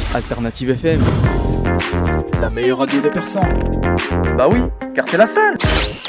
Alternative FM, la meilleure radio des Persans. Bah oui, car c'est la seule.